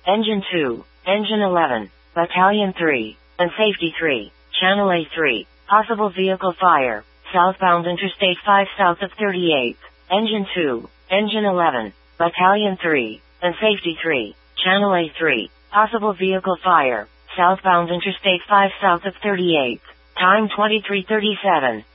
Engine 2, Engine 11, Battalion 3, and Safety 3, Channel A3, possible vehicle fire, southbound Interstate 5 south of 38th. Engine 2, Engine 11, Battalion 3, and Safety 3, Channel A3, possible vehicle fire, southbound Interstate 5 south of 38th. Time 23:37.